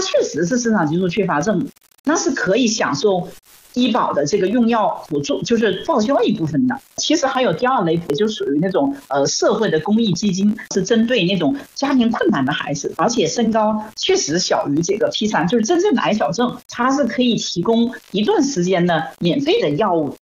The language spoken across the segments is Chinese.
确实是生长激素缺乏症，那是可以享受医保的这个用药补助，就是报销一部分的。其实还有第二类，也就属于那种社会的公益基金，是针对那种家庭困难的孩子，而且身高确实小于这个 P3，就是真正的矮小症，它是可以提供一段时间的免费的药物。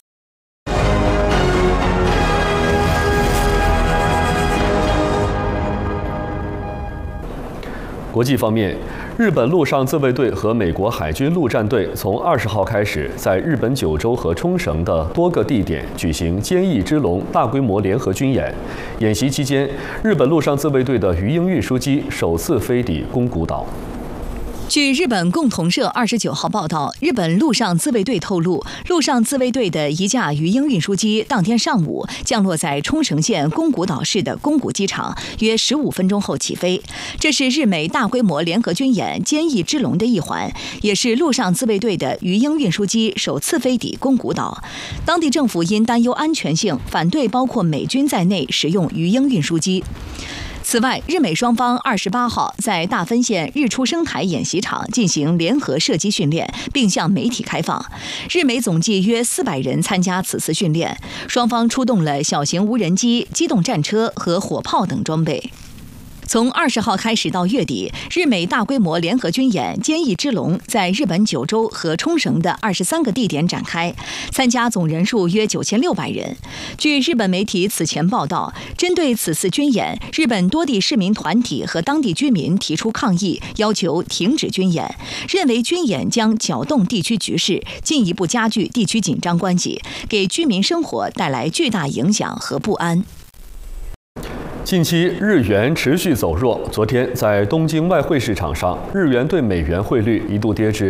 国际方面，日本陆上自卫队和美国海军陆战队从20号开始，在日本九州和冲绳的多个地点举行坚毅之龙大规模联合军演。演习期间，日本陆上自卫队的鱼鹰运输机首次飞抵宫古岛。 据日本共同社29号报道，日本陆上自卫队透露，陆上自卫队的一架鱼鹰运输机当天上午降落在冲绳县宫古岛市的宫古机场，约15分钟后起飞。这是日美大规模联合军演坚毅之龙的一环，也是陆上自卫队的鱼鹰运输机首次飞抵宫古岛。当地政府因担忧安全性，反对包括美军在内使用鱼鹰运输机。此外，日美双方28号在大分县日出生台演习场进行联合射击训练，并向媒体开放。日美总计约400人参加此次训练，双方出动了小型无人机、机动战车和火炮等装备。从20号开始到月底，日美大规模联合军演坚毅之龙在日本九州和冲绳的23个地点展开，参加总人数约9600人。据日本媒体此前报道，针对此次军演，日本多地市民团体和当地居民提出抗议，要求停止军演，认为军演将搅动地区局势，进一步加剧地区紧张关系，给居民生活带来巨大影响和不安。 近期日元持续走弱，昨天在东京外汇市场上，日元对美元汇率一度跌至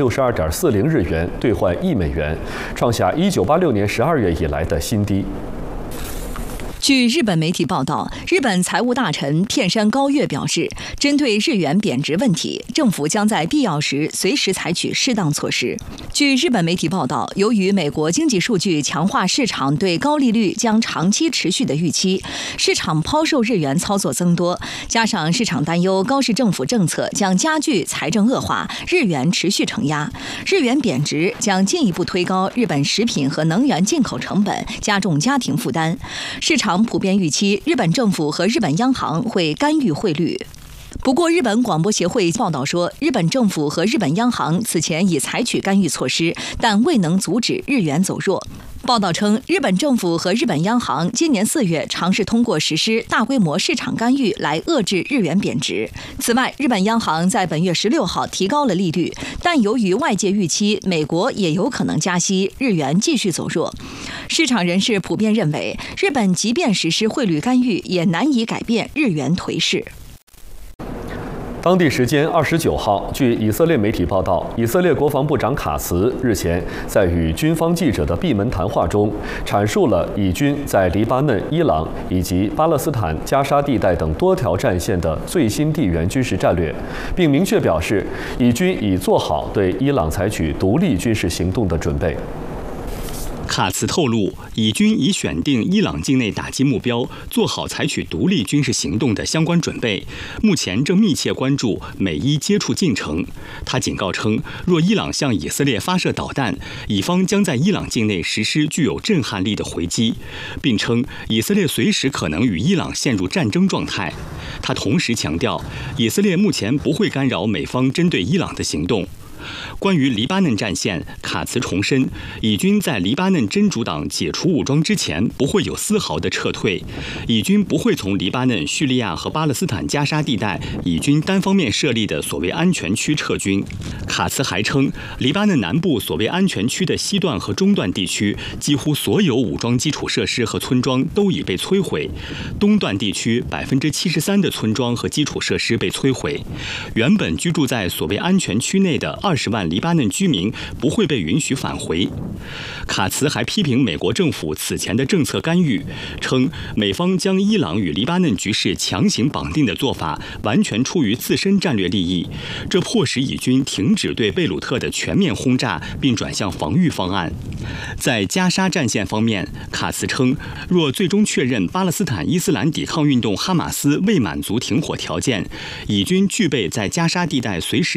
162.40日元兑换1美元，创下1986年12月以来的新低。 据日本媒体报道，日本财务大臣片山高月表示，针对日元贬值问题，政府将在必要时随时采取适当措施。据日本媒体报道，由于美国经济数据强化市场对高利率将长期持续的预期，市场抛售日元操作增多，加上市场担忧高市政府政策将加剧财政恶化，日元持续承压，日元贬值将进一步推高日本食品和能源进口成本，加重家庭负担。市场普遍预期日本政府和日本央行会干预汇率。不过，日本广播协会报道说，日本政府和日本央行此前已采取干预措施，但未能阻止日元走弱。报道称，日本政府和日本央行今年4月尝试通过实施大规模市场干预来遏制日元贬值。此外，日本央行在本月16号提高了利率，但由于外界预期美国也有可能加息，日元继续走弱。市场人士普遍认为，日本即便实施汇率干预，也难以改变日元颓势。 当地时间29号，据以色列媒体报道，以色列国防部长卡茨日前在与军方记者的闭门谈话中，阐述了以军在黎巴嫩、伊朗以及巴勒斯坦加沙地带等多条战线的最新地缘军事战略，并明确表示，以军已做好对伊朗采取独立军事行动的准备。 卡茨透露，以军已选定伊朗境内打击目标，做好采取独立军事行动的相关准备，目前正密切关注美伊接触进程。他警告称，若伊朗向以色列发射导弹，以方将在伊朗境内实施具有震撼力的回击，并称以色列随时可能与伊朗陷入战争状态。他同时强调，以色列目前不会干扰美方针对伊朗的行动。关于黎巴嫩战线，卡茨重申，以军在黎巴嫩真主党解除武装之前不会有丝毫的撤退，以军不会从黎巴嫩、叙利亚和巴勒斯坦加沙地带以军单方面设立的所谓安全区撤军。卡茨还称，黎巴嫩南部所谓安全区的西段和中段地区，几乎所有武装基础设施和村庄都已被摧毁，东段地区73%的村庄和基础设施被摧毁。原本居住在所谓安全区内的20万黎巴嫩居民不会被允许返回。卡茨还批评美国政府此前的政策干预，称美方将伊朗与黎巴嫩局势强行绑定的做法完全出于自身战略利益，这迫使以军停止对贝鲁特的全面轰炸，并转向防御方案。在加沙战线方面，卡茨称，若最终确认巴勒斯坦伊斯兰抵抗运动哈马斯未满足停火条件，以军具备在加沙地带随时